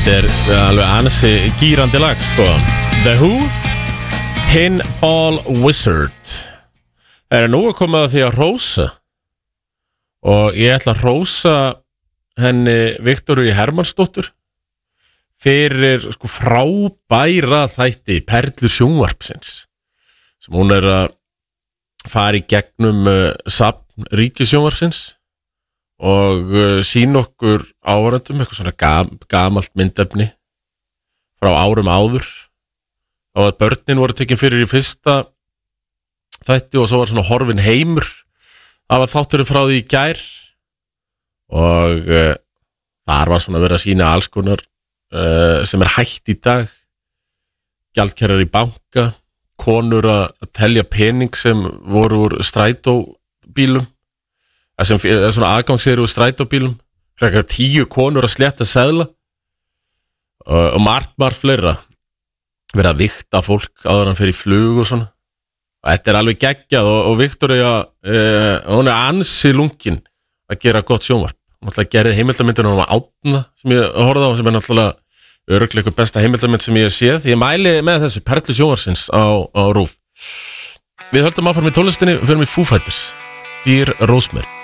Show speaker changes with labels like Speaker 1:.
Speaker 1: Þetta alveg ansi gírandi lag, sko. The Who, Pinball Wizard. Það nú að koma að því að hrósa. Og ég ætla að hrósa henni Viktoríu Hermannsdóttur fyrir sko frábæra þætti Perlu sjónvarpsins sem hún að fara í gegnum safn ríkissjónvarpsins og sýna okkur áhorfendum eitthvað svona gamalt myndefni frá árum áður og að börnin voru tekin fyrir í fyrsta þætti og svo var svona horfin heimur það var þátturinn frá því í gær og þar var svona verið að sýna alls konar sem hætt í dag gjaldkerrar í banka konur að telja pening sem voru úr strætóbílum sem svona aðgangseyri úr strætóbílum 10 konur að slétta seðla og margt fleira verið að vigta fólk áður hann fyrir í flug og svona og þetta alveg geggjað og Viktoría hún ansi lungin að gera gott sjónvarp hún ætlaði að gera heimildamyndina um Átna sem ég horfði á sem náttúrulega örugglega besta heimildamynd sem ég hef séð ég mæli með þessu Perlu sjónvarpsins á RÚV við höldum áfram í tónlistinni og förum í Foo Fighters Dear Rosemary